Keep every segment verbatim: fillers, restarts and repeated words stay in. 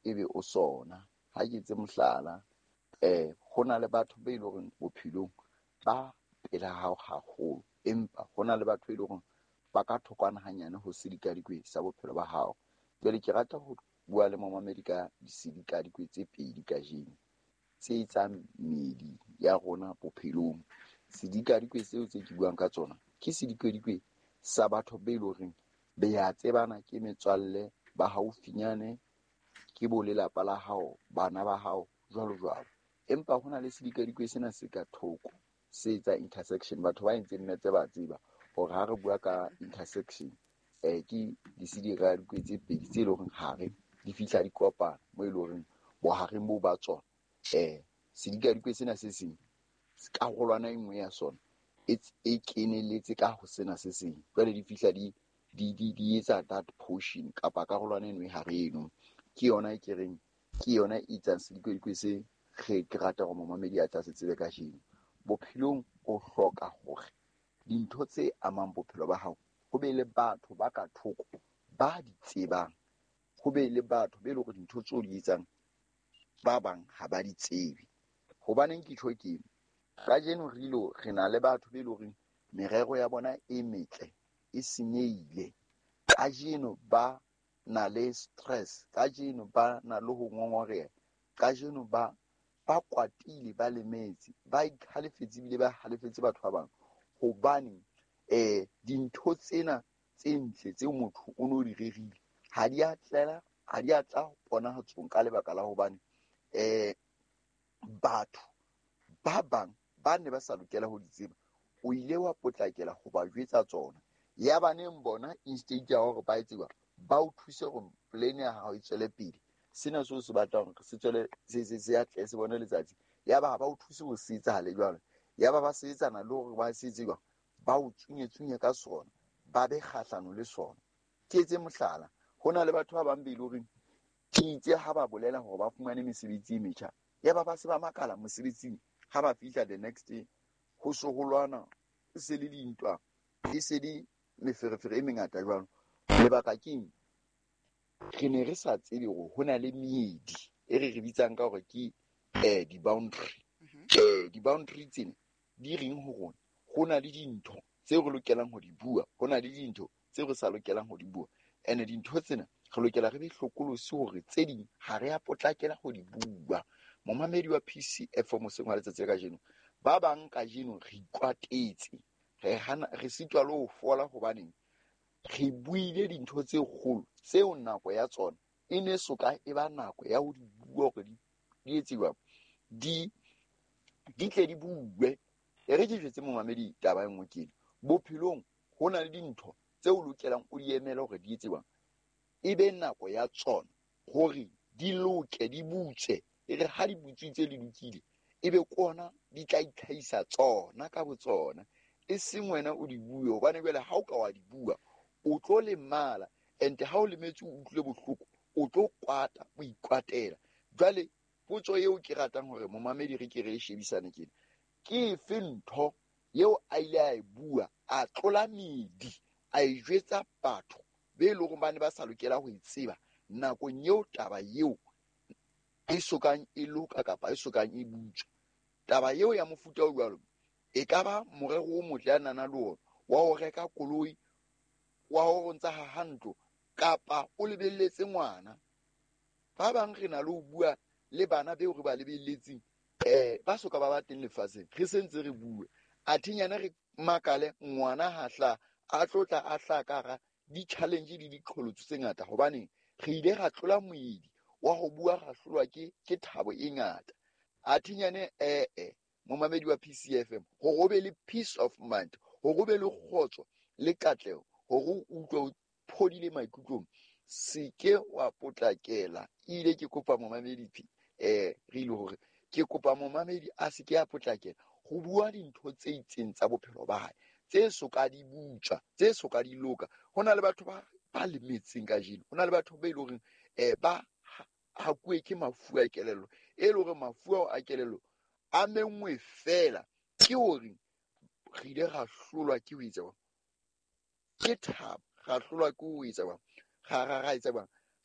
ebe o sona. Ha ke tse mohlala eh hona le batho be ile hore bophelong ba pela hao haholo, empa hona le batho be ile hore ba ka thokwana hanyane ho sedikadikwe sa bophelo ba hao. Jwale ke rata ho bua le momamedi ka disedikadikwe tse pedi kajeno tse etsang medi ya rona bophelong. Sedikadikwe seo tse ke buang ka tsona ke sedikadikwe sa batho be ile hore be ya tsebana ke metswalle ba haufinyane, ke bo lelapa la hao, bana ba hao, jwalo jwalo. Empa hona le sedikadikwe sena se ka thoko se etsa intersection. Batho ba entseng nnetse ba tseba hore ha re bua ka intersection eh ke disedikadikwe tse pedi tse ile hore hare di fihla di kopana mo ile hore bohareng bo ba tsona. Eh sedikadikwe sena se seng ka holwana engwe ya sona it's e keneletse ka ho sena se seng, jwale di fihla di di di di etsa that portion kapa ka holwana engwe hare eno. Ke yona e ke reng ke yona e etsang sedikadikwe se ge ke rata go momamedi a tla se tsebe ka jeno. Bophelong o hloka hore dintho tse amang bophelo ba hao ho be le batho ba ka thoko ba di tsebang, ho be le batho be le go dintho tse o di etsang ba bang ha ba di tsebe. Hobaneng ke tjho ke ka jeno re ilo re na le batho be le hore merero ya bona e metle e senyehile. Ka jeno ba na le stress, ka jeno ba na le ho ngongoreha, ka jeno ba ba kwatile, ba lemetse, ba ikhalefetse bile ba halefetse batho ba bang. Hobane eh dintho tsena tse ntle tse motho o no di rerile ha di a tlela ha di a tla bona ha tsong ka lebaka la hobane eh batho ba bang ba ne ba sa lokela ho di tseba o ile wa potlakela ho ba jwetsa tsona. Ya baneng bona instead ya hore ba etswa ba o thuse hore plan ya hao e tswele pele, sena se o se batlang hore se tswele se se se atle se bone letsatsi, ya ba ba o thuse ho se etsa hale jwalo, ya ba ba se etsana le hore ba se etswa ba o tsunye tsunye ka sona, ba be kgahlano le sona. Ke etse mohlala, hona le batho ba bang be ile hore ke itse ha ba bolela hore ba fumane mesebetsi e metjha, ya ba ba se ba makala mosebetsing ha ba fihla the next day ho so ho lwana e se le dintwa e se di meferefere e mengata jwalo. Lebaka keng re ne re sa tsebe hore hona le meedi e re re bitsang ka hore ke eh di-boundary. Eh di-boundary tsena di reng ho rona hona le dintho tse re lokelang ho di bua, hona le dintho tse re sa lokelang ho di bua, ene dintho tsena re lokela re be hlokolosi hore tse ding ha re a potlakela ho di bua. Momamedi wa P C F mo sengwa letsatsi ka jeno ba bang ka jeno re ikwatetse, re hana re sitwa le ho fola hobaneng re buile dintho tse kgolo tseo nako ya tsona e ne soka e ba nako ya ho di bua hore di di etswa di di tle di bue. E re ke jetse momamedi taba engwe ke bophelong hona le dintho tseo lokelang o di emela hore di etswa e be nako ya tsona hore di loke di butse. E re ha di butsitse di lokile ebe kona di tla itlhaisa tsona ka botsona, e seng wena o di bue hobane jwale ha o ka wa di bua o tlo le mala, and ha o lemetse o utlwe bohloko o tlo kwata o ikwatela. Jwale potso eo ke ratang hore momamedi re ke re shebisane kene ke efe ntho eo a ile a e bua a tlola medi a e jwetsa batho be le hore ba ne ba sa lokela ho e tseba nakong eo taba eo e sokang e loka kapa e sokang e butswa. Taba eo ya mofuta o jwalo e ka ba morero o motle a nana le ona wa ho reka koloi, wa ho ntsa ha hantlo kapa o lebelletse ngwana. Ba bang re na le ho bua le bana beo re ba lebelletseng eh ba soka ba ba teng lefatsheng re sentse re bue athinyana re makale ngwana ha hla a tlotla a hlakara di challenge di diqholotso tse ngata hobane re ile ra tlola moedi wa ho bua ra hlolwa ke ke thabo e ngata. Athinyane eh eh momamedi wa P C F M ho go be le peace of mind, ho go be le khotso le katleho, ho go utlwa o phodile maikutlong, se ke wa potlakela. Ile ke kopa momamedi eh re ile hore ke kopa momamedi a se ke a potlakela ho bua dintho tse itseng tsa bophelo ba hae tse soka di butswa, tse soka di loka. Hona le batho ba ba lemetseng ka jeno, hona le batho ba ile hore eh ba ha kuwe ke mafu a kelello e le hore mafu a kelello a mengwe fela ke hore re ile ra hlolwa ke ho etsa ke thaba, ra hlolwa ke ho etsa ba ga ra ra etsa ba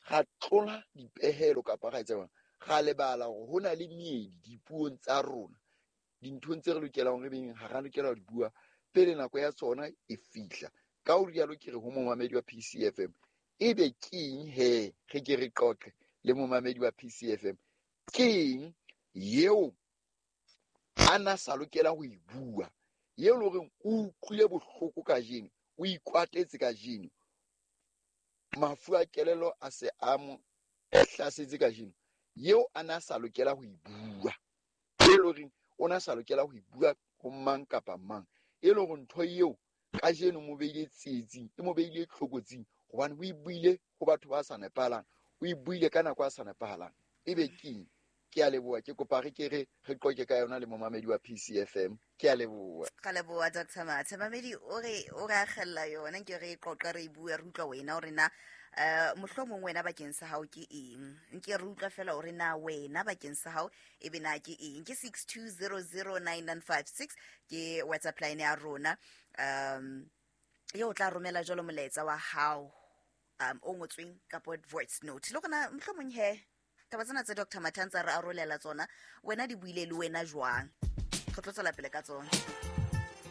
ga tlola dipehelo kapa ga etsa ga lebala gore ho na le meedi dipuong tsa rona dinthong tse re lokelang re beng ha ra lokela di bua pele nako ya tsona e fihla ka o rialo ke re ho momamedi wa P C F M ebe keng he ge ke re qoqe le momamedi wa P C F M keng yeo ana sa lokela ho e bua yeo le gore o utlwile bohloko ka jeno o ikwatetse ka jeno mafu a kelelo a se a mo hlasetse ka jeno yeo ana sa lokela ho e bua e le gore o na sa lokela ho e bua ho mang kapa mang e le gore ntho eo ka jeno mo beile tsietsing e mo beile tlhokotsing gobane o e buile go batho ba sa nepahalang o e buile ka nako a sa nepahalang ebe keng ke a leboa ke kopa re ke re re qoke ka yona le momamedi wa P C F M ke a leboa ka leboa Doctor Mathe mamedi o re o re agella yona ke re qoqa re bua re utlwa wena o re na eh mohlomong wena bakeng sa hao ke eng nke re utlwa fela o re na wena bakeng sa hao e be na ke eng ke six two zero zero nine nine five six ke WhatsApp line ya rona um yo tla romela jolo moletsa wa hao um o ngotsweng ka voice note le gona mohlomong he taba tsena tse Doctor Mathe ntse re arolela tsona wena di buile le wena jwang go tlotsela pele ka tsona.